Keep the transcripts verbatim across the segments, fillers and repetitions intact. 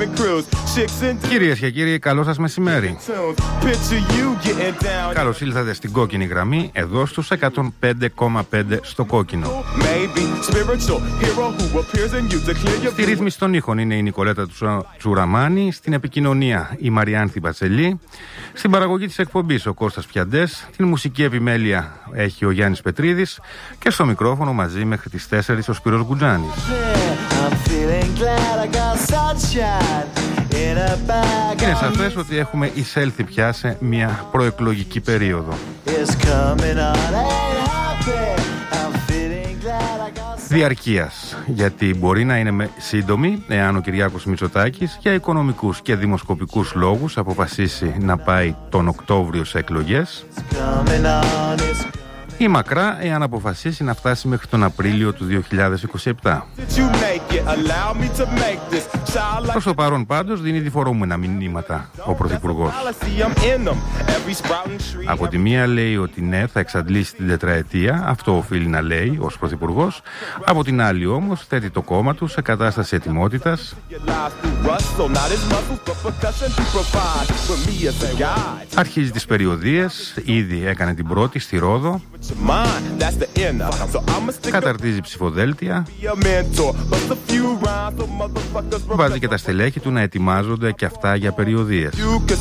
Κυρίες και κύριοι, καλό σας μεσημέρι. Καλώς ήλθατε στην κόκκινη γραμμή, εδώ στους εκατόν πέντε κόμμα πέντε στο κόκκινο. Στη ρύθμιση των ήχων είναι η Νικολέτα Τσουραμάνη, στην επικοινωνία η Μαριάνθη Μπατσελή, στην παραγωγή της εκπομπής ο Κώστας Πιαντές, την μουσική επιμέλεια έχει ο Γιάννης Πετρίδης και στο μικρόφωνο μαζί μέχρι τις τέσσερις ο Σπύρος Γκουτζάνης. Είναι σαφές ότι έχουμε εισέλθει πια σε μια προεκλογική περίοδο διαρκείας, γιατί μπορεί να είναι σύντομη εάν ο Κυριάκος Μητσοτάκης για οικονομικούς και δημοσκοπικούς λόγους αποφασίσει να πάει τον Οκτώβριο σε εκλογές, ή μακρά εάν αποφασίσει να φτάσει μέχρι τον Απρίλιο του δύο χιλιάδες είκοσι επτά. Προς το παρόν πάντως δίνει διφορούμενα μηνύματα ο Πρωθυπουργός. Από τη μία λέει ότι ναι, θα εξαντλήσει την τετραετία, αυτό οφείλει να λέει ως Πρωθυπουργός. Από την άλλη όμως θέτει το κόμμα του σε κατάσταση ετοιμότητας, αρχίζει τις περιοδίες, ήδη έκανε την πρώτη στη Ρόδο, καταρτίζει ψηφοδέλτια, βάζει και τα στελέχη του να ετοιμάζονται και αυτά για περιοδίες.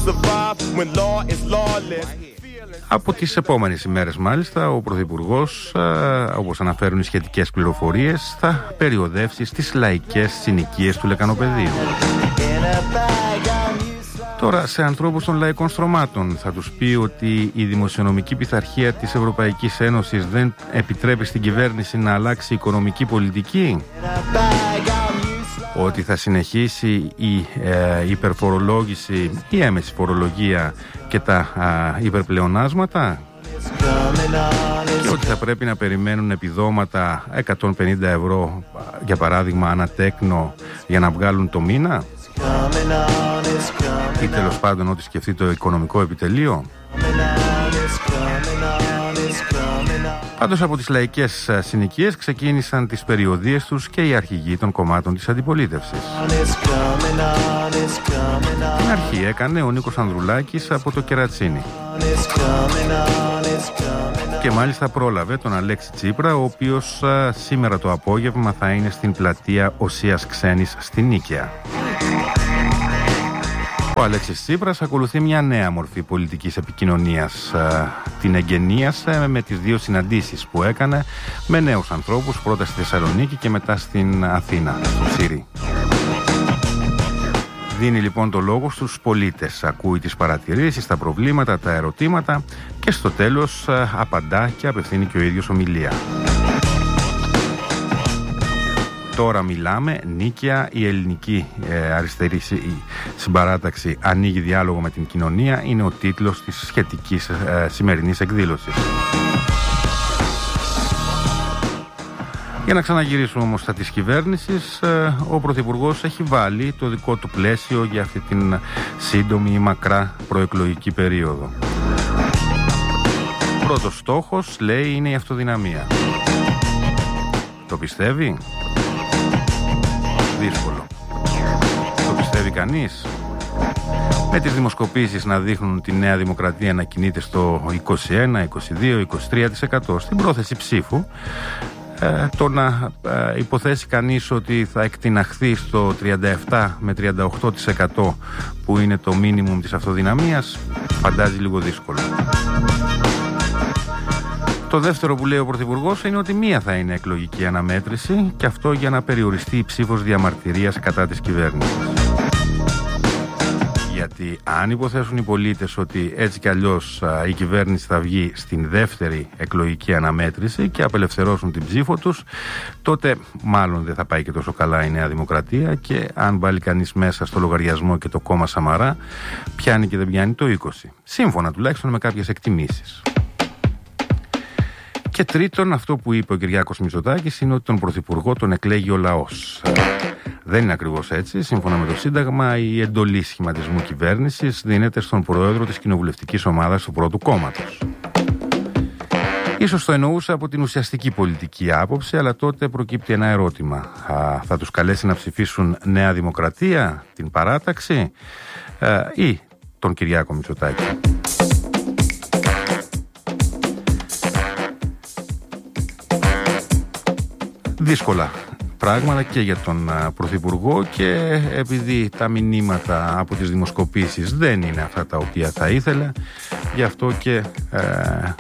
Από τις επόμενες ημέρες μάλιστα ο Πρωθυπουργός, όπως αναφέρουν οι σχετικές πληροφορίες, θα περιοδεύσει στις λαϊκές συνοικίες του Λεκανοπεδίου. Τώρα, σε ανθρώπους των λαϊκών στρωμάτων θα τους πει ότι η δημοσιονομική πειθαρχία της Ευρωπαϊκής Ένωσης δεν επιτρέπει στην κυβέρνηση να αλλάξει οικονομική πολιτική, ότι θα συνεχίσει η ε, υπερφορολόγηση, η έμεση φορολογία και τα ε, υπερπλεονάσματα, και ότι θα πρέπει να περιμένουν επιδόματα εκατόν πενήντα ευρώ για παράδειγμα ανατέκνο για να βγάλουν το μήνα, ή τέλος πάντων ό,τι σκεφτεί το οικονομικό επιτελείο. Πάντως από τις λαϊκές συνοικίες ξεκίνησαν τις περιοδίες τους και οι αρχηγοί των κομμάτων της αντιπολίτευσης. Την αρχή έκανε ο Νίκος Ανδρουλάκης από το Κερατσίνι, και μάλιστα πρόλαβε τον Αλέξη Τσίπρα, ο οποίος α, σήμερα το απόγευμα θα είναι στην πλατεία Οσίας Ξένης στην Νίκαια. Ο Αλέξης Τσίπρας ακολουθεί μια νέα μορφή πολιτικής επικοινωνίας. Την εγκαινίασε με τις δύο συναντήσεις που έκανε με νέους ανθρώπους, πρώτα στη Θεσσαλονίκη και μετά στην Αθήνα, στο Σύρι. Δίνει λοιπόν το λόγο στους πολίτες, ακούει τις παρατηρήσεις, τα προβλήματα, τα ερωτήματα και στο τέλος απαντά και απευθύνει και ο ίδιος ομιλία. Τώρα μιλάμε, Νίκαια, η ελληνική ε, αριστερή συμπαράταξη ανοίγει διάλογο με την κοινωνία, είναι ο τίτλος της σχετικής ε, σημερινής εκδήλωσης. Για να ξαναγυρίσουμε όμως στα της κυβέρνησης, ε, ο Πρωθυπουργός έχει βάλει το δικό του πλαίσιο για αυτή την σύντομη ή μακρά προεκλογική περίοδο. Πρώτος στόχος, λέει, είναι η αυτοδυναμία. Το πιστεύει? Δύσκολο. Το πιστεύει κανείς? Με τις δημοσκοπήσεις να δείχνουν τη Νέα Δημοκρατία να κινείται στο είκοσι ένα, είκοσι δύο, είκοσι τρία τοις εκατό στην πρόθεση ψήφου, ε, το να ε, υποθέσει κανείς ότι θα εκτιναχθεί στο τριάντα επτά με τριάντα οκτώ τοις εκατό που είναι το μίνιμουμ της αυτοδυναμίας, φαντάζει λίγο δύσκολο. Το δεύτερο που λέει ο Πρωθυπουργός είναι ότι μία θα είναι εκλογική αναμέτρηση, και αυτό για να περιοριστεί η ψήφος διαμαρτυρίας κατά της κυβέρνησης. Γιατί αν υποθέσουν οι πολίτες ότι έτσι κι αλλιώς α, η κυβέρνηση θα βγει στην δεύτερη εκλογική αναμέτρηση και απελευθερώσουν την ψήφο τους, τότε μάλλον δεν θα πάει και τόσο καλά η Νέα Δημοκρατία, και αν βάλει κανείς μέσα στο λογαριασμό και το κόμμα Σαμαρά, πιάνει και δεν πιάνει το είκοσι. Σύμφωνα τουλάχιστον με κάποιες εκτιμήσεις. Και τρίτον, αυτό που είπε ο Κυριάκος Μητσοτάκης είναι ότι τον Πρωθυπουργό τον εκλέγει ο λαός. Δεν είναι ακριβώς έτσι. Σύμφωνα με το Σύνταγμα, η εντολή σχηματισμού κυβέρνησης δίνεται στον Πρόεδρο της Κοινοβουλευτικής Ομάδας του Πρώτου Κόμματος. Ίσως το εννοούσα από την ουσιαστική πολιτική άποψη, αλλά τότε προκύπτει ένα ερώτημα. Α, θα τους καλέσει να ψηφίσουν Νέα Δημοκρατία, την παράταξη α, ή τον Κυριάκο Μητσοτάκη? Δύσκολα πράγματα και για τον Πρωθυπουργό, και επειδή τα μηνύματα από τις δημοσκοπήσεις δεν είναι αυτά τα οποία θα ήθελε, γι' αυτό και ε,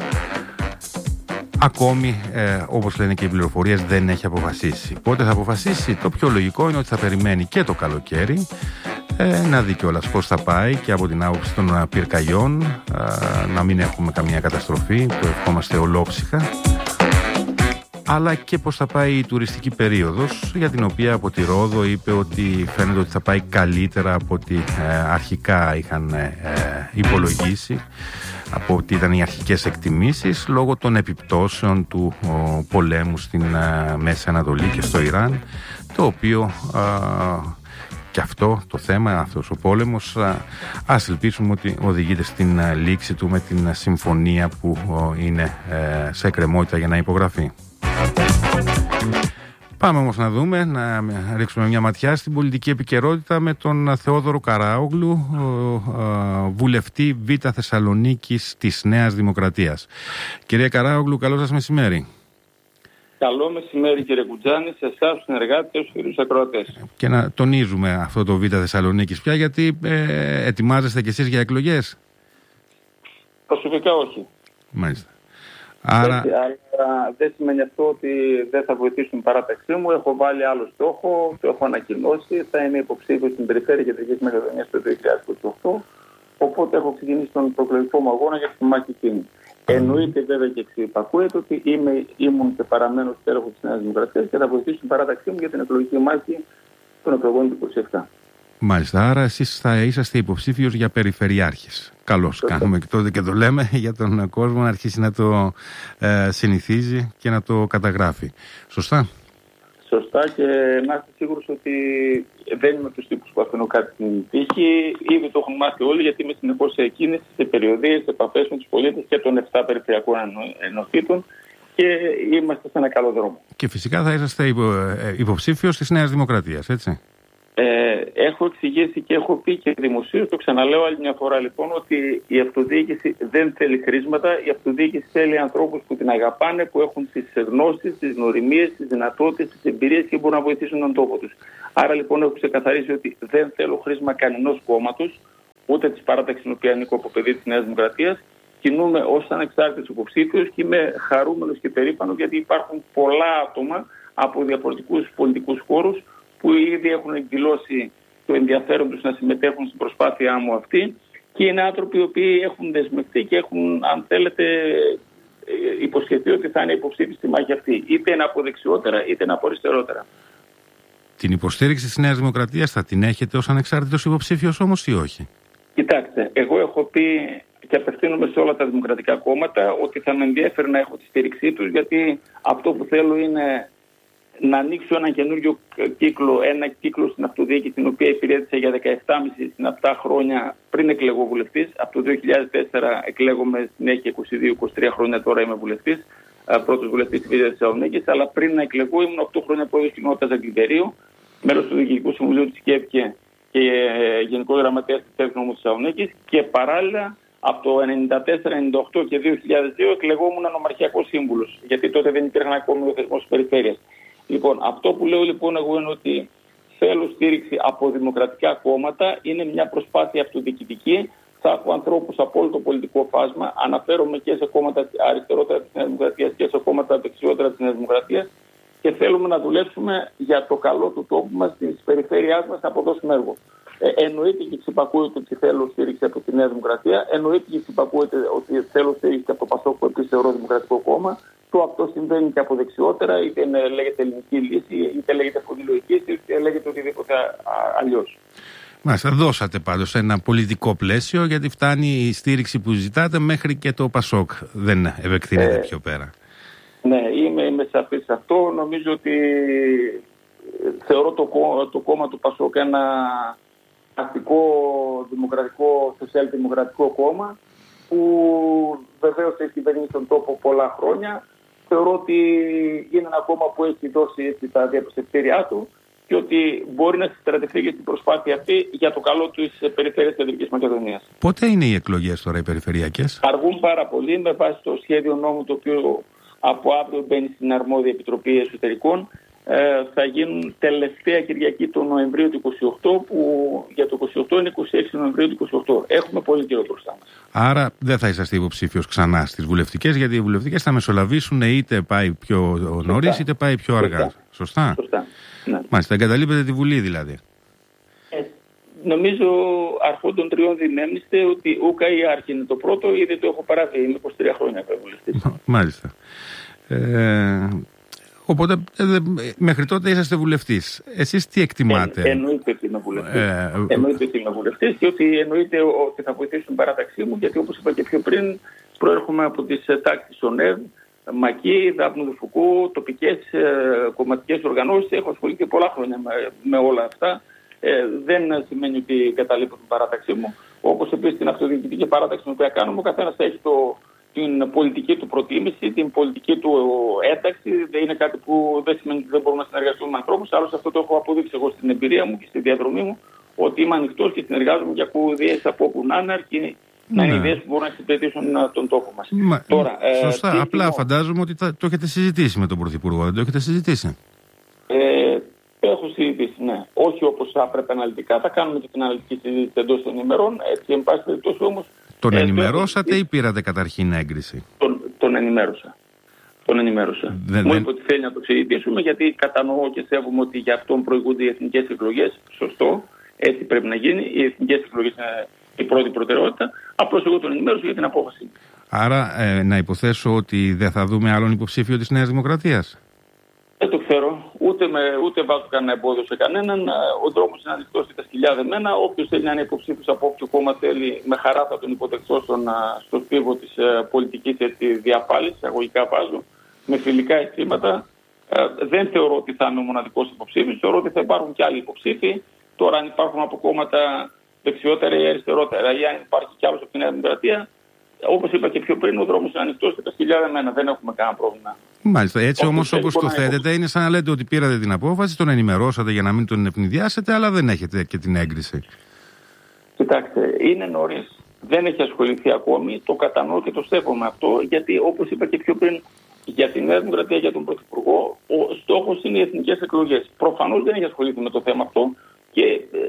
ακόμη, ε, όπως λένε και οι πληροφορίες, δεν έχει αποφασίσει. Πότε θα αποφασίσει? Το πιο λογικό είναι ότι θα περιμένει και το καλοκαίρι, ε, να δει κιόλας πώς θα πάει και από την άποψη των πυρκαγιών, ε, να μην έχουμε καμία καταστροφή, το ευχόμαστε ολόψυχα, αλλά και πώς θα πάει η τουριστική περίοδος, για την οποία από τη Ρόδο είπε ότι φαίνεται ότι θα πάει καλύτερα από ό,τι ε, αρχικά είχαν ε, υπολογίσει, από ό,τι ήταν οι αρχικές εκτιμήσεις, λόγω των επιπτώσεων του ο, πολέμου στην ε, Μέση Ανατολή και στο Ιράν, το οποίο ε, και αυτό το θέμα, αυτός ο πόλεμος, ε, ας ελπίσουμε ότι οδηγείται στην ε, λήξη του με την συμφωνία που ε, είναι ε, σε εκκρεμότητα για να υπογραφεί. Πάμε όμως να δούμε, να ρίξουμε μια ματιά στην πολιτική επικαιρότητα με τον Θεόδωρο Καράογλου, βουλευτή Β' Θεσσαλονίκης της Νέας Δημοκρατίας. Κυρία Καράογλου, καλό σας μεσημέρι. Καλό μεσημέρι, κύριε Κουτζάνη, σε εσάς τους συνεργάτες και στους φίλους ακροατές. Και να τονίζουμε αυτό το Β' Θεσσαλονίκης πια, γιατί ε, ετοιμάζεστε κι εσείς για εκλογές? Προσωπικά όχι. Μάλιστα. Άρα... Έτσι, αλλά δεν σημαίνει αυτό ότι δεν θα βοηθήσουν την παράταξή μου. Έχω βάλει άλλο στόχο, το έχω ανακοινώσει. Θα είμαι υποψήφιος στην Περιφέρεια Κεντρικής Μακεδονίας το δύο χιλιάδες είκοσι οκτώ. Οπότε έχω ξεκινήσει τον προεκλογικό μου αγώνα για τη μάχη εκείνη. Mm. Εννοείται βέβαια και εξυπακούεται ότι είμαι, ήμουν και παραμένω στέλεχος της Νέας Δημοκρατίας και θα βοηθήσω την παράταξή μου για την εκλογική μάχη των εκλογών του είκοσι επτά. Μάλιστα, άρα εσείς θα είσαστε υποψήφιος για περιφερειάρχης. Καλώς κάνουμε και τότε και το λέμε για τον κόσμο να αρχίσει να το ε, συνηθίζει και να το καταγράφει. Σωστά? Σωστά, και να είστε σίγουρος ότι δεν είμαι τους τύπους που αφήνω κάτι στην τύχη. Ήδη το έχουν μάθει όλοι, γιατί είμαι συνεχώς σε κίνηση, σε περιοδίες, σε επαφές με τους πολίτες και των επτά περιφερειακών ενωτήτων και είμαστε σε ένα καλό δρόμο. Και φυσικά θα είσαστε υπο, υποψήφιος της Νέας Δημοκρατίας, έτσι? Ε, έχω εξηγήσει και έχω πει και δημοσίως, το ξαναλέω άλλη μια φορά λοιπόν, ότι η αυτοδιοίκηση δεν θέλει χρήσματα. Η αυτοδιοίκηση θέλει ανθρώπους που την αγαπάνε, που έχουν τις γνώσεις, τις γνωριμίες, τις δυνατότητες, τις εμπειρίες και μπορούν να βοηθήσουν τον τόπο τους. Άρα λοιπόν έχω ξεκαθαρίσει ότι δεν θέλω χρήσμα κανενός κόμματος, ούτε της παράταξης στην οποία ανήκω από παιδί της Νέας Δημοκρατίας. Κινούμαι ως ανεξάρτητος υποψήφιος και είμαι χαρούμενος και περήφανος, γιατί υπάρχουν πολλά άτομα από διαφορετικούς πολιτικούς χώρους που ήδη έχουν εκδηλώσει το ενδιαφέρον τους να συμμετέχουν στην προσπάθειά μου αυτή, και είναι άνθρωποι οι οποίοι έχουν δεσμευτεί και έχουν, αν θέλετε, υποσχεθεί ότι θα είναι υποψήφιοι στη μάχη αυτή, είτε είναι από δεξιότερα είτε είναι από αριστερότερα. Την υποστήριξη της Νέας Δημοκρατίας θα την έχετε ως ανεξάρτητος υποψήφιος όμως ή όχι? Κοιτάξτε, εγώ έχω πει και απευθύνομαι σε όλα τα δημοκρατικά κόμματα ότι θα με ενδιαφέρει να έχω τη στήριξή τους, γιατί αυτό που θέλω είναι να ανοίξω ένα καινούριο κύκλο, ένα κύκλο στην αυτοδιοίκηση, την οποία υπηρέτησα για δεκαεπτά κόμμα πέντε στην επτά χρόνια πριν εκλεγώ βουλευτής. Από το δύο χιλιάδες τέσσερα εκλέγομαι, συνέχεια είκοσι δύο είκοσι τρία χρόνια τώρα είμαι βουλευτής, πρώτος βουλευτής της Β' Θεσσαλονίκης, αλλά πριν να εκλεγώ ήμουν οκτώ χρόνια πρόεδρος κοινότητας Αγγλιβερίου, μέλος του Διοικητικού Συμβουλίου της ΚΕΠΚΕ και Γενικός Γραμματέας της ΤΕΒ Νομού Θεσσαλονίκης, και παράλληλα από το ενενήντα τέσσερα ενενήντα οκτώ και δύο χιλιάδες δύο εκλεγόμουν νομαρχιακός σύμβουλος, γιατί τότε δεν υπήρχαν ακόμη ο θεσμός της περιφέρειας. Λοιπόν, αυτό που λέω λοιπόν εγώ είναι ότι θέλω στήριξη από δημοκρατικά κόμματα. Είναι μια προσπάθεια αυτοδιοικητική. Θα έχω ανθρώπους από όλο το πολιτικό φάσμα. Αναφέρομαι και σε κόμματα αριστερότερα της Νέας Δημοκρατίας και σε κόμματα δεξιότερα της Νέας Δημοκρατίας. Και θέλουμε να δουλέψουμε για το καλό του τόπου μας, της περιφέρειάς μας, να αποδώσουμε έργο. Ε, εννοείται και ξυπακούεται ότι θέλω στήριξη από τη Νέα Δημοκρατία. Εννοείται και ξυπακούεται ότι θέλω στήριξη από το ΠΑΣΟΚ, που επίσης θεωρώ δημοκρατικό κόμμα. Το αυτό συμβαίνει και από δεξιότερα, είτε λέγεται ελληνική λύση, είτε λέγεται φωτιλογική, είτε λέγεται οτιδήποτε αλλιώς. Μάλιστα, δώσατε πάντως ένα πολιτικό πλαίσιο, γιατί φτάνει η στήριξη που ζητάτε μέχρι και το ΠΑΣΟΚ. Δεν επεκτείνεται ε, πιο πέρα. Ναι, είμαι, είμαι σαφής σε αυτό. Νομίζω ότι θεωρώ το, το κόμμα του ΠΑΣΟΚ ένα αστικό δημοκρατικό, σοσιαλδημοκρατικό κόμμα. που βεβαίως έχει κυβερνήσει τον τόπο πολλά χρόνια. Θεωρώ ότι είναι ένα κόμμα που έχει δώσει έτσι, τα διαπιστευτήριά του και ότι μπορεί να συστρατευτεί και στην προσπάθεια αυτή για το καλό της περιφέρειας της Κεντρικής Μακεδονίας. Πότε είναι οι εκλογές τώρα οι περιφερειακές? Αργούν πάρα πολύ με βάση το σχέδιο νόμου το οποίο από αύριο μπαίνει στην αρμόδια Επιτροπή Εσωτερικών. Ε, θα γίνουν τελευταία Κυριακή του Νοεμβρίου του είκοσι οκτώ, που για το είκοσι οκτώ είναι είκοσι έξι Νοεμβρίου του είκοσι οκτώ. Έχουμε πολύ καιρό μπροστά μας. Άρα δεν θα είσαστε υποψήφιος ξανά στις βουλευτικές, γιατί οι βουλευτικές θα μεσολαβήσουν, είτε πάει πιο νωρίς είτε πάει πιο αργά. Σωστά. Σωστά. Σωστά. Ναι. Μάλιστα, εγκαταλείπετε τη Βουλή δηλαδή. Ε, νομίζω αρχών των τριών δυνέμνηστε ότι ούκα ή άρχη είναι το πρώτο, ήδη το έχω παράδει. Είμαι είκοσι τρία χρόνια βουλευτής. Μάλιστα. Ε, Οπότε ε, μέχρι τότε είσαστε βουλευτής. Εσείς τι εκτιμάτε? Ε, εννοείται ότι είμαι βουλευτής. Ε, εννοείται ότι είμαι βουλευτής και ότι εννοείται ότι θα βοηθήσουν την παράταξή μου, γιατί όπως είπα και πιο πριν, προέρχομαι από τις τάξεις ΟΝΕΒ, ΜΑΚΙ, Δάπνου του Φουκού, τοπικές ε, κομματικές οργανώσεις. Έχω ασχοληθεί πολλά χρόνια με, με όλα αυτά. Ε, δεν σημαίνει ότι καταλείπω την παράταξή μου. Όπως επίσης την αυτοδιοικητική παράταξη την οποία κάνουμε, ο καθένας θα έχει το. Την πολιτική του προτίμηση, την πολιτική του ένταξη. Δεν είναι κάτι που δεν σημαίνει ότι δεν μπορούμε να συνεργαστούμε με ανθρώπους. Άλλωστε, αυτό το έχω αποδείξει εγώ στην εμπειρία μου και στη διαδρομή μου, ότι είμαι ανοιχτός και συνεργάζομαι για ιδέες από όπου να είναι, αρκεί ναι. να είναι ιδέες που μπορούν να εξυπηρετήσουν τον τόπο μας. Μα, Τώρα, σωστά. Ε, απλά τι, φαντάζομαι ότι θα, το έχετε συζητήσει με τον Πρωθυπουργό. Δεν το έχετε συζητήσει? Ε, έχω συζητήσει, ναι. Όχι όπως θα έπρεπε αναλυτικά. Θα κάνουμε και την αναλυτική συζήτηση εντός των ημερών. Έτσι, εν πάση περιπτώσει όμως. Τον ε, ενημερώσατε ή πήρατε καταρχήν έγκριση? Τον, τον ενημέρωσα. Τον ενημέρωσα. Δεν, Μου είπε ότι θέλει να το συζητήσουμε, γιατί κατανοώ και σέβομαι ότι για αυτόν προηγούνται οι εθνικές εκλογές. Σωστό. Έτσι πρέπει να γίνει. Οι εθνικές εκλογές είναι η πρώτη προτεραιότητα. Απλώς εγώ τον ενημέρωσα για την απόφαση. Άρα ε, να υποθέσω ότι δεν θα δούμε άλλον υποψήφιο της Νέας Δημοκρατίας? Δεν το ξέρω. Ούτε, με, ούτε βάζω κανένα εμπόδιο σε κανέναν. Ο δρόμος είναι ανοιχτός και τα σκυλιά δεμένα. Όποιος θέλει να είναι υποψήφιος από όποιο κόμμα θέλει, με χαρά θα τον υποδεχθώ στον, στο στίβο της ε, πολιτικής διαπάλησης, αγωγικά βάζω, με φιλικά αισθήματα. Ε, δεν θεωρώ ότι θα είναι ο μοναδικός υποψήφιος. Θεωρώ ότι θα υπάρχουν και άλλοι υποψήφοι. Τώρα, αν υπάρχουν από κόμματα δεξιότερα ή αριστερότερα, ή αν υπάρχει κι άλλος από τη Νέα Δημοκρατία, όπως είπα και πιο πριν, ο δρόμος είναι ανοιχτός και τα σκυλιά δεμένα. Δεν έχουμε κανένα πρόβλημα. Μάλιστα. Έτσι όμως όπως το θέτετε, είναι σαν να λέτε ότι πήρατε την απόφαση, τον ενημερώσατε για να μην τον ευνηδιάσετε, αλλά δεν έχετε και την έγκριση. Κοιτάξτε, είναι νωρίς. Δεν έχει ασχοληθεί ακόμη. Το κατανοώ και το σέβομαι αυτό, γιατί όπως είπα και πιο πριν, για τη Νέα Δημοκρατία, για τον Πρωθυπουργό, ο στόχος είναι οι εθνικές εκλογές. Προφανώς δεν έχει ασχοληθεί με το θέμα αυτό και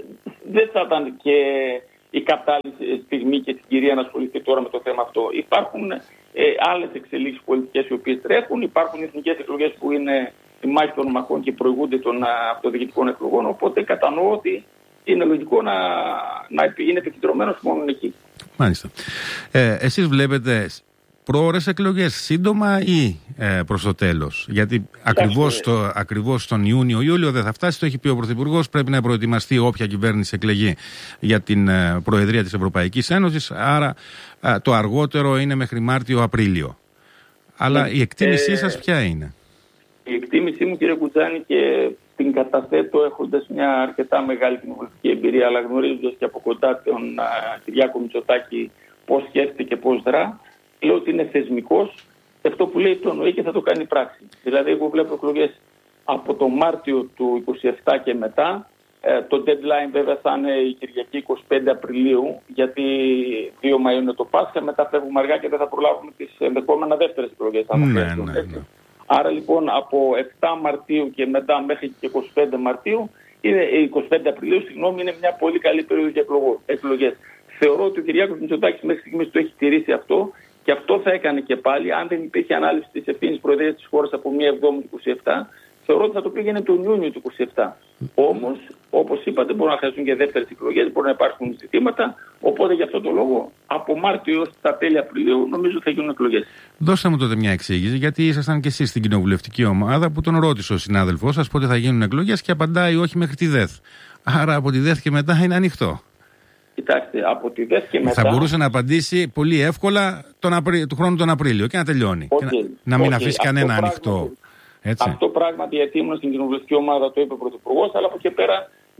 δεν θα ήταν και η κατάλληλη στιγμή και συγκυρία να ασχοληθεί τώρα με το θέμα αυτό. Υπάρχουν ε, άλλες εξελίξεις πολιτικές οι οποίες τρέχουν. Υπάρχουν εθνικές εκλογές που είναι η μάχη των μαχών και προηγούνται των αυτοδιοικητικών εκλογών. Οπότε κατανοώ ότι είναι λογικό να, να είναι επικεντρωμένος μόνο εκεί. Μάλιστα. Ε, εσείς βλέπετε πρόορες εκλογές σύντομα ή ε, προς το τέλος? Γιατί ακριβώς, το, ακριβώς τον Ιούνιο-Ιούλιο δεν θα φτάσει, το έχει πει ο Πρωθυπουργός, πρέπει να προετοιμαστεί όποια κυβέρνηση εκλεγεί για την ε, Προεδρία της Ευρωπαϊκής Ένωσης, άρα ε, το αργότερο είναι μέχρι Μάρτιο-Απρίλιο. Αλλά ε, η εκτίμησή ε, σας ποια είναι? Η εκτίμησή μου, κύριε Κουτζάνη, και την καταθέτω έχοντας μια αρκετά μεγάλη κοινοβουλευτική εμπειρία, αλλά γνωρίζοντας και από κοντά τον α, Κυριάκο Μητσοτάκη πώς σκέφτεται και πώς δρά, λέω ότι είναι θεσμικός. Αυτό που λέει το εννοεί και θα το κάνει πράξη. Δηλαδή, εγώ βλέπω εκλογές από το Μάρτιο του είκοσι επτά και μετά. Ε, το deadline βέβαια θα είναι η Κυριακή είκοσι πέντε Απριλίου, γιατί δύο Μαΐου είναι το Πάσχα. Μετά φεύγουμε αργά και δεν θα προλάβουμε τις ενδεχόμενα δεύτερες εκλογές. Ναι, ναι, ναι. Άρα λοιπόν από επτά Μαρτίου και μετά μέχρι και είκοσι πέντε Μαρτίου, είναι, είκοσι πέντε Απριλίου, συγγνώμη, είναι μια πολύ καλή περίοδο για εκλογές. Θεωρώ ότι ο Κυριάκος Μητσοτάκης μέχρι στιγμής το έχει τηρήσει αυτό. Και αυτό θα έκανε και πάλι, αν δεν υπήρχε ανάλυση της ευθύνης προεδρίας της χώρας από μία εβδόμη του είκοσι επτά, θεωρώ ότι θα το πήγαινε τον Ιούνιο του είκοσι επτά. Όμως, όπως είπατε, μπορούν να χρειαστούν και δεύτερες εκλογές, μπορούν να υπάρχουν ζητήματα. Οπότε, γι' αυτό το λόγο, από Μάρτιο έως τα τέλη Απριλίου, νομίζω θα γίνουν εκλογές. Δώστε μου τότε μια εξήγηση, γιατί ήσασταν και εσείς στην κοινοβουλευτική ομάδα που τον ρώτησε ο συνάδελφός σας πότε θα γίνουν εκλογές και απαντάει όχι μέχρι τη ΔΕΘ. Άρα από τη ΔΕΘ και μετά είναι ανοιχτό. Κοιτάξτε, από τη ΔΕΘ και μετά. Θα μπορούσε να απαντήσει πολύ εύκολα τον Απρί... του χρόνου τον Απρίλιο και να τελειώνει. Okay. Και να... να μην okay. αφήσει αυτό κανένα πράγματι... ανοιχτό. Έτσι. Αυτό πράγματι, γιατί ήμουν στην κοινοβουλευτική ομάδα, το είπε ο Πρωθυπουργός, αλλά από εκεί πέρα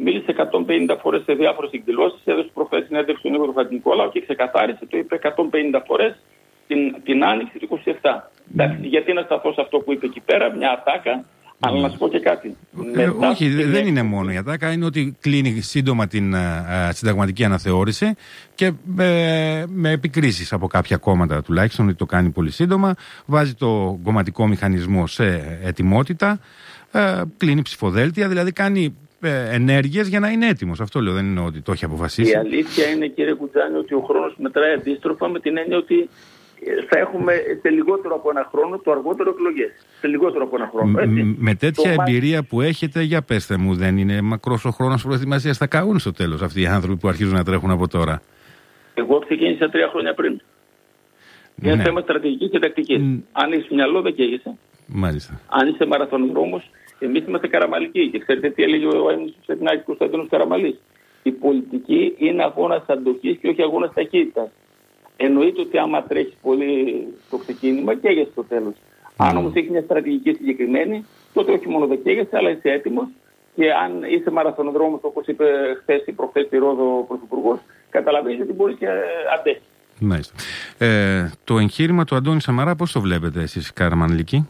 μίλησε εκατόν πενήντα φορές σε διάφορες εκδηλώσεις, έδωσε προχθές συνέντευξη στον Νίκο Χατζηνικόλαο και ξεκαθάρισε, το είπε εκατόν πενήντα φορές την, την άνοιξη του είκοσι επτά. Mm. Εντάξει, γιατί να σταθώ σε αυτό που είπε εκεί πέρα, μια ατάκα. Αλλά να σου πω και κάτι. Ε, όχι, δεν είναι μόνο η ατάκα. Είναι ότι κλείνει σύντομα την α, συνταγματική αναθεώρηση και ε, με επικρίσεις από κάποια κόμματα τουλάχιστον ότι το κάνει πολύ σύντομα. Βάζει το κομματικό μηχανισμό σε ετοιμότητα. Ε, κλείνει ψηφοδέλτια, δηλαδή κάνει ε, ενέργειες για να είναι έτοιμος. Αυτό λέω, δεν είναι ότι το έχει αποφασίσει. Η αλήθεια είναι, κύριε Κουτζάνη, ότι ο χρόνος μετράει αντίστροφα, με την έννοια ότι θα έχουμε σε λιγότερο από ένα χρόνο, το αργότερο, εκλογές. Σε λιγότερο από ένα χρόνο. Έτσι. Με τέτοια το εμπειρία μά... που έχετε, για πέστε μου, δεν είναι μακρός ο χρόνος προετοιμασίας? Θα καούν στο τέλος αυτοί οι άνθρωποι που αρχίζουν να τρέχουν από τώρα. Εγώ ξεκίνησα τρία χρόνια πριν. Είναι ναι. θέμα στρατηγικής και τακτικής. Mm. Αν έχεις μυαλό, δεν καίγεσαι. Μάλιστα. Αν είσαι μαραθωνοδρόμος, εμείς είμαστε καραμαλικοί. Και ξέρετε τι έλεγε ο έμνης του Σετινάκη Κωνσταντίνος Καραμαλής? Η πολιτική είναι αγώνας αντοχής και όχι αγώνας ταχύτητας. Εννοείται ότι άμα τρέχεις πολύ στο ξεκίνημα, καίγεσαι στο τέλος. Mm. Αν όμως έχεις μια στρατηγική συγκεκριμένη, τότε όχι μόνο δεν καίγεσαι, αλλά είσαι έτοιμος. Και αν είσαι μαραθωνοδρόμος, όπως είπε χθες ή προχθές στη Ρόδο ο Πρωθυπουργός, καταλαβαίνεις ότι μπορείς και αντέχεις. Μάλιστα. Ε, το εγχείρημα του Αντώνη Σαμαρά, πώς το βλέπετε εσείς, Καραμανλικοί?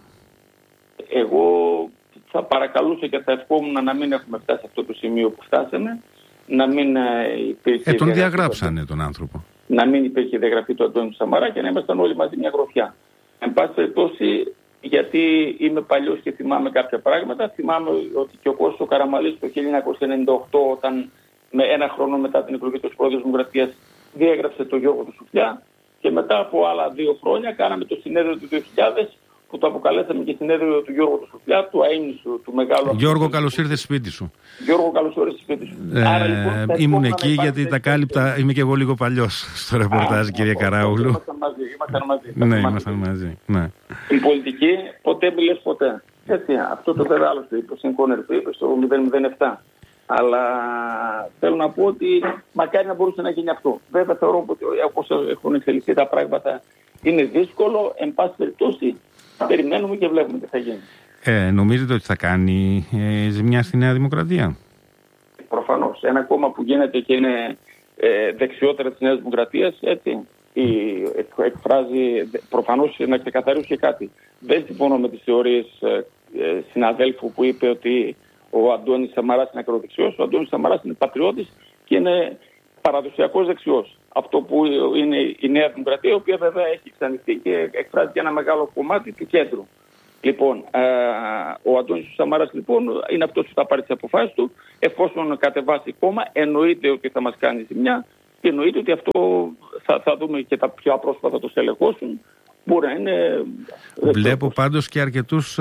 Εγώ θα παρακαλούσα και θα ευχόμουν να μην έχουμε φτάσει σε αυτό το σημείο που φτάσαμε. Να μην υπήρχε. Ε, τον διαγράψανε τον άνθρωπο. Να μην υπήρχε διαγραφή του Αντώνη Σαμαρά και να ήμασταν όλοι μαζί μια γροθιά. Εν πάση περιπτώσει, γιατί είμαι παλιός και θυμάμαι κάποια πράγματα, θυμάμαι ότι και ο Κώστας ο Καραμαλής το χίλια εννιακόσια ενενήντα οκτώ, όταν με ένα χρόνο μετά την εκλογή του Πρόεδρου Δημοκρατίας διέγραψε το Γιώργο του Σουφλιά, και μετά από άλλα δύο χρόνια κάναμε το συνέδριο του δύο χιλιάδες, που το αποκαλέσαμε και συνέδριο του Γιώργου του Σουφλιά, του αείμνησου, του μεγάλου. Γιώργο, καλώς ήρθες σπίτι σου. Γιώργο, καλώς ήρθες σπίτι σου. Ε, Άρα, λοιπόν, ήμουν εκεί γιατί τα κάλυπτα. Είμαι και εγώ λίγο παλιός στο ρεπορτάζ, κύριε Καράουλου. Ήμασταν μαζί. Ήμασταν μαζί. Ναι, ήμασταν μαζί. Ναι. Η πολιτική ποτέ μη λες ποτέ. Έτσι, αυτό το βέβαια άλλο το είπε, ο Σινκόνερ το είπε στο μηδέν μηδέν επτά. Αλλά θέλω να πω ότι μακάρι να μπορούσε να γίνει αυτό. Βέβαια θεωρώ ότι όπως έχουν εξελιχθεί τα πράγματα είναι δύσκολο. Εν πάση περιπτώσει, περιμένουμε και βλέπουμε τι θα γίνει. Ε, νομίζετε ότι θα κάνει ε, ζημιά στη Νέα Δημοκρατία? Προφανώς. Ένα κόμμα που γίνεται και είναι ε, δεξιότερα της Νέας Δημοκρατίας, έτσι, η, εκφράζει, προφανώς να ξεκαθαρίσω και κάτι. Δεν συμφωνώ με τις θεωρίες ε, ε, συναδέλφου που είπε ότι ο Αντώνης Σαμαράς είναι ακροδεξιός. Ο Αντώνης Σαμαράς είναι πατριώτης και είναι παραδοσιακός δεξιός. Αυτό που είναι η Νέα Δημοκρατία, η οποία βέβαια έχει εξανοιχτεί και εκφράζει και ένα μεγάλο κομμάτι του κέντρου. Λοιπόν, ε, ο Αντώνης Σαμαράς λοιπόν είναι αυτός που θα πάρει τις αποφάσεις του. Εφόσον κατεβάσει κόμμα, εννοείται ότι θα μας κάνει ζημιά και εννοείται ότι αυτό θα, θα δούμε και τα πιο απρόσωπα θα το στελεχώσουν. Μπορεί να είναι. Βλέπω πάντως και αρκετούς,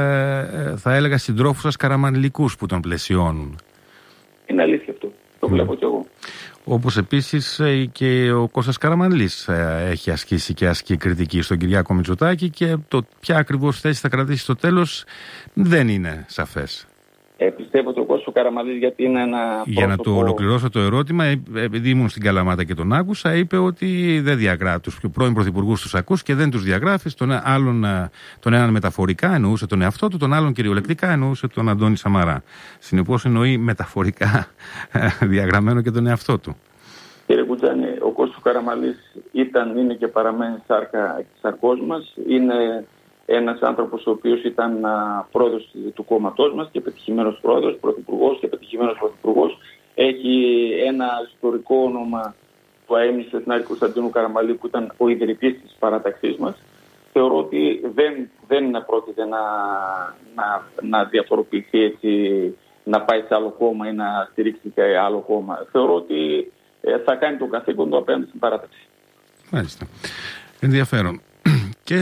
ε, θα έλεγα, συντρόφους σας καραμανλικούς που τον πλαισιώνουν. Είναι αλήθεια αυτό. Το βλέπω κι εγώ. Όπως επίσης και ο Κώστας Καραμανλής έχει ασκήσει και ασκεί κριτική στον Κυριάκο Μητσοτάκη και το ποια ακριβώς θέση θα κρατήσει στο τέλος δεν είναι σαφές. Ε, πιστεύω ότι ο Κώστας Καραμανλής, γιατί είναι ένα πρόσωπο... Για να το ολοκληρώσω το ερώτημα, επειδή ήμουν στην Καλαμάτα και τον άκουσα, είπε ότι δεν διαγράφει τους πρώην πρωθυπουργούς, τους ακούς και δεν τους διαγράφει. Τον, άλλον, τον έναν μεταφορικά εννοούσε τον εαυτό του, τον άλλον κυριολεκτικά εννοούσε τον Αντώνη Σαμαρά. Συνεπώς εννοεί μεταφορικά διαγραμμένο και τον εαυτό του. Κύριε Κουτζάνη, ο Κώστας Καραμανλής ήταν, είναι και παραμένει σάρκα της σαρκός μας. Είναι ένας άνθρωπος ο οποίος ήταν α, πρόεδρος του κόμματός μας και πετυχημένος πρόεδρος, πρωθυπουργός και πετυχημένος πρωθυπουργός. Έχει ένα ιστορικό όνομα που αέμνησε στην Σετινάκη Κωνσταντίνου Καραμαλή, που ήταν ο ιδρυτής της παράταξής μας. Θεωρώ ότι δεν, δεν πρόκειται να, να, να διαφοροποιηθεί έτσι, να πάει σε άλλο κόμμα ή να στηρίξει και άλλο κόμμα. Θεωρώ ότι ε, θα κάνει το καθήκον του απέναντι στην παράταξη. Μάλιστα. Ενδιαφέρον. Και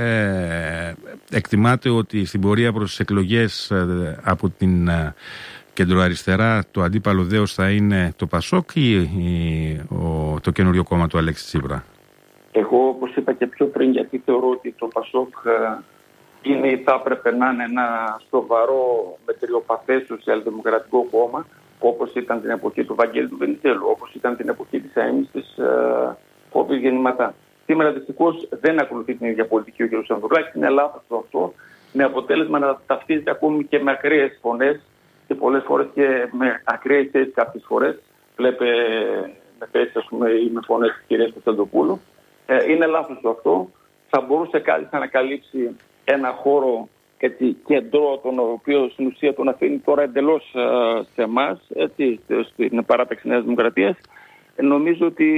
ε, εκτιμάται ότι στην πορεία προς τις εκλογές ε, από την ε, κεντροαριστερά το αντίπαλο δέος θα είναι το Πασόκ ή, ή ο, το καινούριο κόμμα του Αλέξη Τσίπρα? Εγώ, όπως είπα και πιο πριν, γιατί θεωρώ ότι το Πασόκ ε, είναι, θα έπρεπε να είναι ένα σοβαρό μετριοπαθές σοσιαλδημοκρατικό κόμμα, όπως ήταν την εποχή του Βαγγέλη του Βενιζέλου, όπως ήταν την εποχή της αείμνησης της ε, Φόβης Γεννηματά. Σήμερα δυστυχώς δεν ακολουθεί την ίδια πολιτική ο κ. Ανδρουλάκης. Είναι λάθος το αυτό, με αποτέλεσμα να ταυτίζεται ακόμη και με ακραίες φωνές και πολλές φορές και με ακραίες θέσεις κάποιες φορές. Βλέπε με θέσεις, ας πούμε, ή με φωνές της κυρίας Κωνσταντοπούλου. Ε, είναι λάθος το αυτό. Θα μπορούσε κάλλιστα να καλύψει ένα χώρο έτσι, κεντρό, τον οποίο στην ουσία τον αφήνει τώρα εντελώς uh, σε εμάς, έτσι, στην παράταξη Νέας Δημοκρατίας. Ε, νομίζω ότι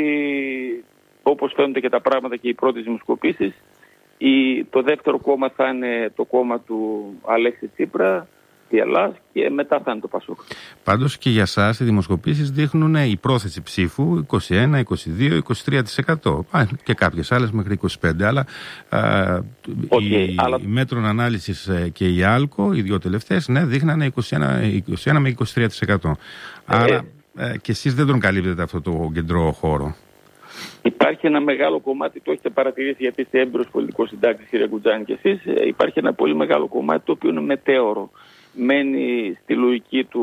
όπως φαίνονται και τα πράγματα και οι πρώτες δημοσκοπήσεις, η, το δεύτερο κόμμα θα είναι το κόμμα του Αλέξη Τσίπρα, η Ελλάδα, και μετά θα είναι το Πασόκ. Πάντως και για εσάς οι δημοσκοπήσεις δείχνουν η πρόθεση ψήφου είκοσι ένα, είκοσι δύο, είκοσι τρία τοις εκατό και κάποιες άλλες μέχρι είκοσι πέντε τοις εκατό, αλλά okay, η, αλλά... η Μέτρων Ανάλυσης και η Άλκο, οι δύο τελευταίες, ναι, δείχνανε είκοσι ένα, είκοσι ένα με είκοσι τρία τοις εκατό. Άρα ε, ε, και εσείς δεν τον καλύπτετε αυτό το κεντρό χώρο. Υπάρχει ένα μεγάλο κομμάτι, το έχετε παρατηρήσει γιατί είστε έμπειρος πολιτικός συντάκτης, κύριε Κουτζάνη, και εσείς. Υπάρχει ένα πολύ μεγάλο κομμάτι το οποίο είναι μετέωρο. Μένει στη λογική του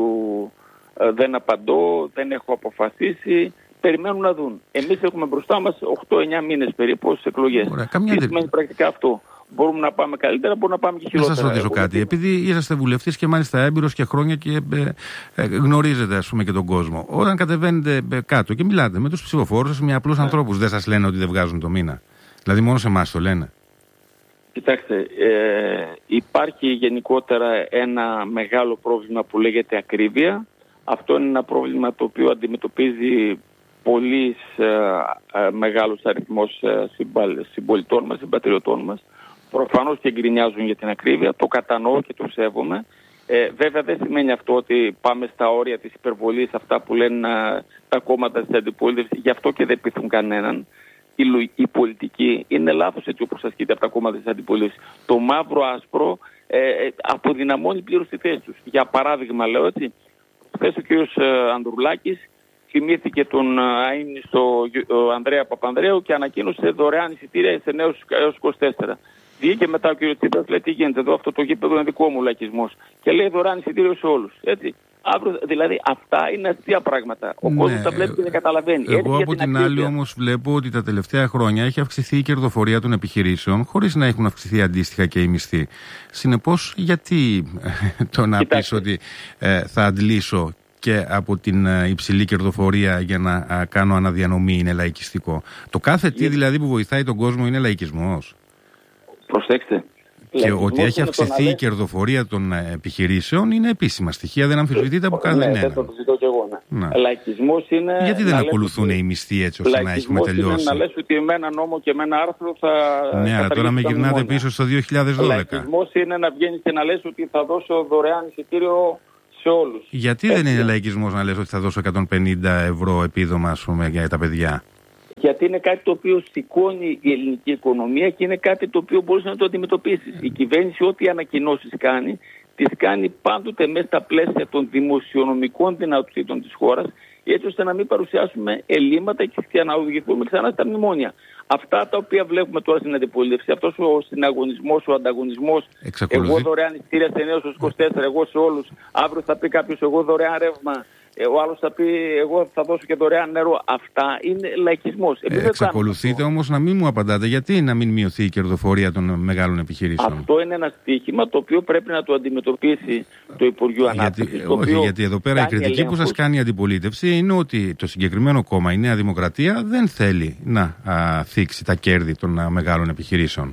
ε, δεν απαντώ, δεν έχω αποφασίσει, περιμένουν να δουν. Εμείς έχουμε μπροστά μας οκτώ εννιά μήνες περίπου στις εκλογές. Τι σημαίνει πρακτικά αυτό? Μπορούμε να πάμε καλύτερα, μπορούμε να πάμε και χειρότερα. Να σας ρωτήσω κάτι. Επειδή είσαστε βουλευτής και μάλιστα έμπειρος και χρόνια και ε, ε, γνωρίζετε, ας πούμε, και τον κόσμο, όταν κατεβαίνετε ε, κάτω και μιλάτε με τους ψηφοφόρους σας, με απλούς yeah. ανθρώπους, δεν σας λένε ότι δεν βγάζουν το μήνα? Δηλαδή μόνο σε εμάς το λένε? Κοιτάξτε, ε, υπάρχει γενικότερα ένα μεγάλο πρόβλημα που λέγεται ακρίβεια. Αυτό είναι ένα πρόβλημα το οποίο αντιμετωπίζει πολύ ε, ε, μεγάλος αριθμός ε, συμπολιτών μας, συμπατριωτών μας. Προφανώς και γκρινιάζουν για την ακρίβεια, το κατανοώ και το σέβομαι. Ε, βέβαια δεν σημαίνει αυτό ότι πάμε στα όρια της υπερβολής, αυτά που λένε ε, τα κόμματα της αντιπολίτευσης, γι' αυτό και δεν πείθουν κανέναν. Η, η πολιτική είναι λάθος έτσι όπως ασκείται από τα κόμματα της αντιπολίτευσης. Το μαύρο-άσπρο ε, ε, αποδυναμώνει πλήρως τη θέση τους. Για παράδειγμα, λέω έτσι, χθες ο κ. Ανδρουλάκης θυμήθηκε τον αείμνηστο Ανδρέα Παπανδρέου και ανακοίνωσε δωρεάν εισιτήρια σε νέους έως είκοσι τέσσερα. Βγήκε μετά ο κ. Τσίπρας, λέει τι γίνεται εδώ, αυτό το γήπεδο είναι δικό μου λαϊκισμός. Και λέει δωρεάν εισιτήριο σε όλους. Έτσι. Αύριο, δηλαδή αυτά είναι αστεία πράγματα. Ο ναι, κόσμος τα βλέπει και δεν καταλαβαίνει. Εγώ Έτσι, από την, την άλλη όμως βλέπω ότι τα τελευταία χρόνια έχει αυξηθεί η κερδοφορία των επιχειρήσεων χωρίς να έχουν αυξηθεί αντίστοιχα και οι μισθοί. Συνεπώς γιατί το να πεις ότι ε, θα αντλήσω και από την ε, υψηλή κερδοφορία για να ε, κάνω αναδιανομή είναι λαϊκιστικό? Το κάθε τι δηλαδή που βοηθάει τον κόσμο είναι λαϊκισμός. Προσέξτε. Και ότι έχει αυξηθεί η κερδοφορία των επιχειρήσεων είναι επίσημα στοιχεία, δεν αμφισβητείται από κανέναν. Ναι, δεν το ζητώ κι εγώ. Ναι. Λαϊκισμός είναι. Γιατί δεν ακολουθούν οι μισθοί έτσι ώστε να έχουμε τελειώσει? Είναι να λες ότι με ένα νόμο και με ένα άρθρο θα. Ναι, αλλά τώρα με γυρνάτε πίσω στο δύο χιλιάδες δώδεκα. Λαϊκισμός είναι να βγαίνεις και να λες ότι θα δώσω δωρεάν εισιτήριο σε όλους. Γιατί έτσι δεν είναι λαϊκισμός να λες ότι θα δώσω εκατόν πενήντα ευρώ επίδομα, ας πούμε, για τα παιδιά? Γιατί είναι κάτι το οποίο σηκώνει η ελληνική οικονομία και είναι κάτι το οποίο μπορείς να το αντιμετωπίσεις. Η κυβέρνηση ό,τι ανακοινώσεις κάνει, τις κάνει πάντοτε μέσα στα πλαίσια των δημοσιονομικών δυνατοτήτων της χώρας, έτσι ώστε να μην παρουσιάσουμε ελλείμματα και να οδηγηθούμε ξανά στα μνημόνια. Αυτά τα οποία βλέπουμε τώρα στην αντιπολίτευση, αυτός ο συναγωνισμός, ο ανταγωνισμός, εξακολουθεί. Εγώ δωρεάν εισιτήρια σε νέους είκοσι τέσσερα, εγώ σε όλους, αύριο θα πει κάποιος εγώ δωρεάν ρεύμα. Ο άλλος θα πει εγώ θα δώσω και δωρεάν νερό. Αυτά είναι λαϊκισμός. Ε, εξακολουθείτε όμως να μην μου απαντάτε γιατί να μην μειωθεί η κερδοφορία των μεγάλων επιχειρήσεων? Αυτό είναι ένα στοίχημα το οποίο πρέπει να το αντιμετωπίσει το Υπουργείο Ανάπτυξης. Γιατί, όχι, γιατί εδώ πέρα η κριτική ελέγχους. που σας κάνει η αντιπολίτευση είναι ότι το συγκεκριμένο κόμμα, η Νέα Δημοκρατία, δεν θέλει να α, θίξει τα κέρδη των α, μεγάλων επιχειρήσεων.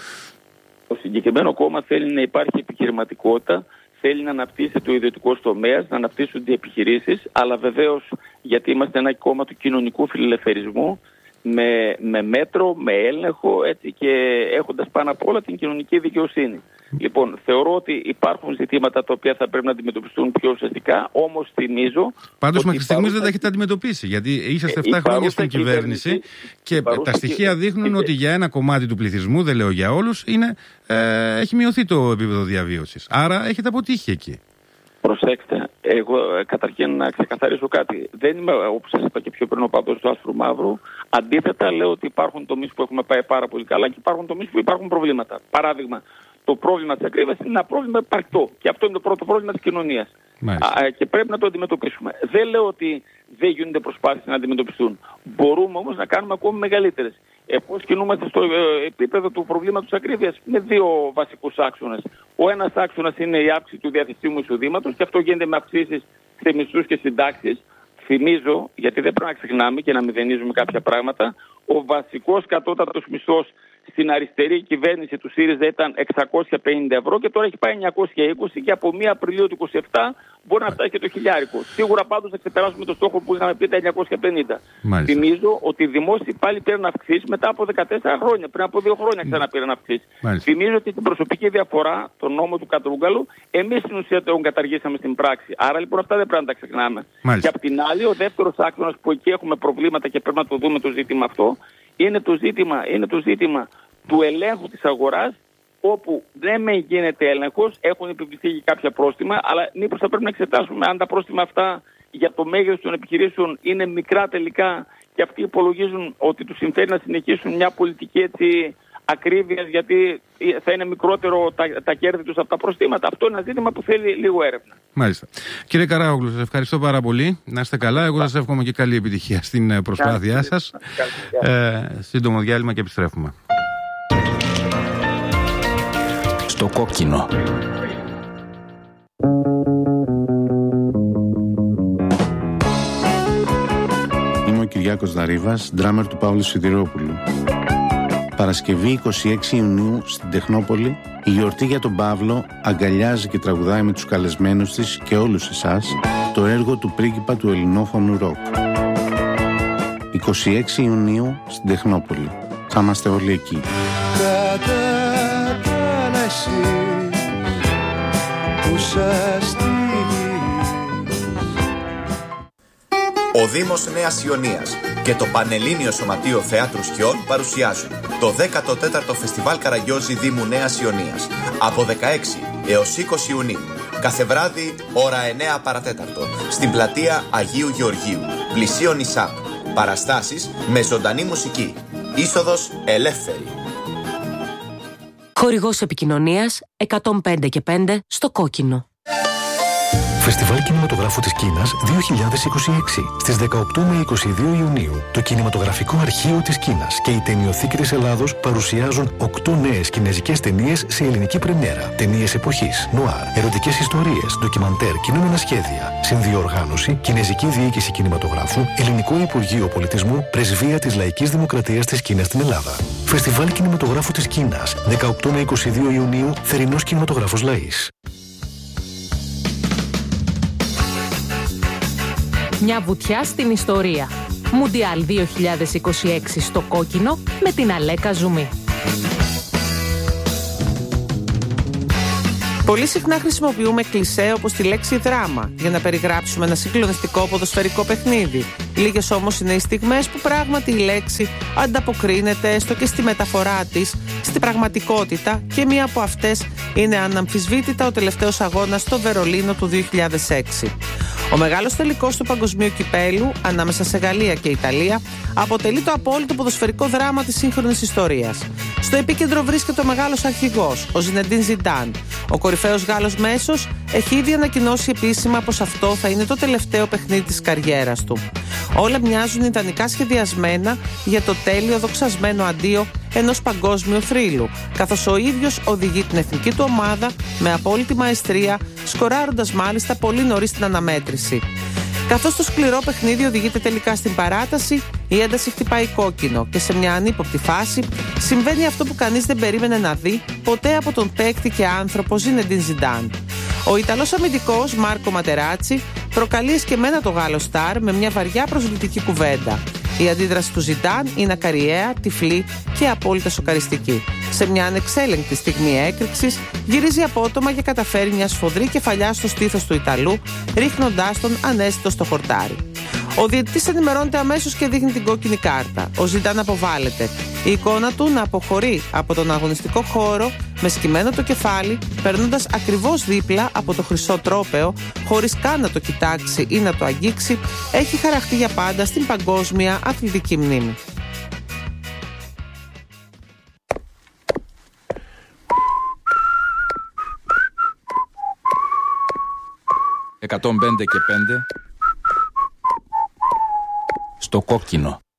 Το συγκεκριμένο κόμμα θέλει να υπάρχει επιχειρηματικότητα, θέλει να αναπτύσσει το ιδιωτικό τομέα, να αναπτύσσονται οι επιχειρήσεις, αλλά βεβαίως γιατί είμαστε ένα κόμμα του κοινωνικού φιλελευθερισμού, με, με μέτρο, με έλεγχο, έτσι, και έχοντας πάνω απ' όλα την κοινωνική δικαιοσύνη. Λοιπόν, θεωρώ ότι υπάρχουν ζητήματα τα οποία θα πρέπει να αντιμετωπιστούν πιο ουσιαστικά, όμως θυμίζω. Πάντως, μέχρι στιγμής παρούσα... δεν τα έχετε αντιμετωπίσει, γιατί είσαστε εφτά χρόνια στην κυβέρνηση και τα στοιχεία δείχνουν ότι για ένα κομμάτι του πληθυσμού, δεν λέω για όλους, είναι, ε, έχει μειωθεί το επίπεδο διαβίωσης. Άρα έχετε αποτύχει εκεί. Προσέξτε, εγώ καταρχήν να ξεκαθαρίσω κάτι. Δεν είμαι, όπως σας είπα και πιο πριν, ο παδός του άσπρου μαύρου. Αντίθετα, λέω ότι υπάρχουν τομείς που έχουμε πάει πάρα πολύ καλά και υπάρχουν τομείς που υπάρχουν προβλήματα. Παράδειγμα, το πρόβλημα της ακρίβειας είναι ένα πρόβλημα υπαρκτό. Και αυτό είναι το πρώτο πρόβλημα της κοινωνίας. Α, και πρέπει να το αντιμετωπίσουμε. Δεν λέω ότι δεν γίνονται προσπάθειες να αντιμετωπιστούν. Μπορούμε όμως να κάνουμε ακόμη μεγαλύτερες. Ε, πώς κινούμαστε στο ε, επίπεδο του προβλήματος ακρίβειας με δύο βασικούς άξονες. Ο ένας άξονας είναι η αύξηση του διαθεσίμου εισοδήματος και αυτό γίνεται με αυξήσεις σε μισθούς και συντάξεις. Θυμίζω, γιατί δεν πρέπει να ξεχνάμε και να μηδενίζουμε κάποια πράγματα, ο βασικός κατώτατος μισθός στην αριστερή κυβέρνηση του ΣΥΡΙΖΑ ήταν εξακόσια πενήντα ευρώ και τώρα έχει πάει εννιακόσια είκοσι και από μία Απριλίου του είκοσι επτά μπορεί να φτάσει και το χιλιάρικο. Σίγουρα πάντως θα ξεπεράσουμε το στόχο που είχαμε πει τα εννιακόσια πενήντα. Μάλιστα. Θυμίζω ότι οι δημόσιοι πάλι πήραν αυξήσεις μετά από δεκατέσσερα χρόνια. Πριν από δύο χρόνια ξανά πήραν αυξήσεις. Θυμίζω ότι την προσωπική διαφορά, τον νόμο του Κατρούγκαλου, εμείς στην ουσία τον καταργήσαμε στην πράξη. Άρα λοιπόν αυτά δεν πρέπει να τα ξεχνάμε. Μάλιστα. Και απ' την άλλη, ο δεύτερος άξονας που εκεί έχουμε προβλήματα και πρέπει να το δούμε το ζήτημα αυτό, είναι το ζήτημα, είναι το ζήτημα του ελέγχου της αγοράς, όπου δεν με γίνεται έλεγχος, έχουν επιβληθεί και κάποια πρόστιμα, αλλά μήπως θα πρέπει να εξετάσουμε αν τα πρόστιμα αυτά για το μέγεθος των επιχειρήσεων είναι μικρά τελικά και αυτοί υπολογίζουν ότι τους συμφέρει να συνεχίσουν μια πολιτική έτσι ακρίβειας, γιατί θα είναι μικρότερο τα, τα κέρδη τους από τα προστήματα. Αυτό είναι ένα ζήτημα που θέλει λίγο έρευνα. Μάλιστα. Κύριε Καράογλου, σας ευχαριστώ πάρα πολύ. Να είστε καλά. Εγώ σας εύχομαι και καλή επιτυχία στην προσπάθειά σας. Ε, σύντομο διάλειμμα και επιστρέφουμε. Στο κόκκινο. Είμαι ο Κυριάκος Δαρίβας, ντράμερ του Παύλου Σιδηρόπουλου. Παρασκευή εικοστή έκτη Ιουνίου στην Τεχνόπολη, η γιορτή για τον Παύλο αγκαλιάζει και τραγουδάει με τους καλεσμένους της και όλους εσάς το έργο του πρίγκιπα του ελληνόφωνου ροκ. εικοστή έκτη Ιουνίου στην Τεχνόπολη. Θα είμαστε όλοι εκεί. Ο Δήμος Νέας Ιωνίας και το Πανελλήνιο Σωματείο Θεάτρου Σκιών παρουσιάζουν το δέκατο τέταρτο Φεστιβάλ Καραγιόζη Δήμου Νέας Ιωνίας από δεκαέξι έως είκοσι Ιουνίου. Κάθε βράδυ, ώρα εννέα παρατέταρτο, στην πλατεία Αγίου Γεωργίου, πλησίον ΙΣΑΠ. Παραστάσεις με ζωντανή μουσική. Είσοδος ελεύθερη. Χορηγός επικοινωνίας εκατόν πέντε και πέντε στο κόκκινο. Φεστιβάλ Κινηματογράφου της Κίνας δύο χιλιάδες είκοσι έξι. Στις δεκαοκτώ με είκοσι δύο Ιουνίου, το Κινηματογραφικό Αρχείο της Κίνας και η Ταινιοθήκη της Ελλάδος παρουσιάζουν οκτώ νέες κινεζικές ταινίες σε ελληνική πρεμιέρα. Ταινίες εποχής, νουάρ, ερωτικές ιστορίες, ντοκιμαντέρ, κινούμενα σχέδια. Συνδιοργάνωση, Κινεζική Διοίκηση Κινηματογράφου, Ελληνικό Υπουργείο Πολιτισμού, Πρεσβεία της Λαϊκής Δημοκρατίας της Κίνας στην Ελλάδα. Φεστιβάλ Κινηματογράφου της Κίνας, δεκαοκτώ με είκοσι δύο Ιουνίου, Θερινός Κινηματογράφος Λαΐς. Μια βουτιά στην ιστορία. Μουντιάλ δύο χιλιάδες είκοσι έξι στο κόκκινο με την Αλέκα Ζουμί. Πολύ συχνά χρησιμοποιούμε κλισέ όπως τη λέξη δράμα για να περιγράψουμε ένα συγκλονιστικό ποδοσφαιρικό παιχνίδι. Λίγες όμως είναι οι στιγμές που πράγματι η λέξη ανταποκρίνεται έστω και στη μεταφορά της στην πραγματικότητα και μία από αυτές είναι αναμφισβήτητα ο τελευταίος αγώνας στο Βερολίνο του δύο χιλιάδες έξι. Ο μεγάλος τελικός του παγκοσμίου κυπέλου ανάμεσα σε Γαλλία και Ιταλία αποτελεί το απόλυτο ποδοσφαιρικό δράμα της σύγχρονης ιστορίας. Στο επίκεντρο βρίσκεται ο μεγάλος αρχηγός, ο Ζινεντίν Ζιντάν. Ο κορυφαίος Γάλλος μέσος έχει ήδη ανακοινώσει επίσημα πως αυτό θα είναι το τελευταίο παιχνίδι της καριέρας του. Όλα μοιάζουν ιδανικά σχεδιασμένα για το τέλειο δοξασμένο αντίο ενός παγκόσμιου θρύλου, καθώς ο ίδιος οδηγεί την εθνική του ομάδα με απόλυτη μαεστρία, σκοράροντας μάλιστα πολύ νωρίς την αναμέτρηση. Καθώς το σκληρό παιχνίδι οδηγείται τελικά στην παράταση, η ένταση χτυπάει κόκκινο και σε μια ανύποπτη φάση συμβαίνει αυτό που κανείς δεν περίμενε να δει ποτέ από τον παίκτη και άνθρωπο Ζινεντίν Ζιντάν. Ο Ιταλός αμυντικός Μάρκο Ματεράτσι προκαλεί εσκεμμένα το Γάλλο στάρ με μια βαριά προσβλητική κουβέντα. Η αντίδραση του Ζιντάν είναι ακαριαία, τυφλή και απόλυτα σοκαριστική. Σε μια ανεξέλεγκτη στιγμή έκρηξης, γυρίζει απότομα και καταφέρει μια σφοδρή κεφαλιά στο στήθος του Ιταλού, ρίχνοντάς τον ανέστητο στο χορτάρι. Ο διαιτητής ενημερώνεται αμέσως και δείχνει την κόκκινη κάρτα. Ο Ζιντάν αποβάλλεται. Η εικόνα του να αποχωρεί από τον αγωνιστικό χώρο με σκυμμένο το κεφάλι, περνώντας ακριβώς δίπλα από το χρυσό τρόπαιο, χωρίς καν να το κοιτάξει ή να το αγγίξει, έχει χαραχτεί για πάντα στην παγκόσμια αθλητική μνήμη. εκατόν πέντε και πέντε Στο κόκκινο.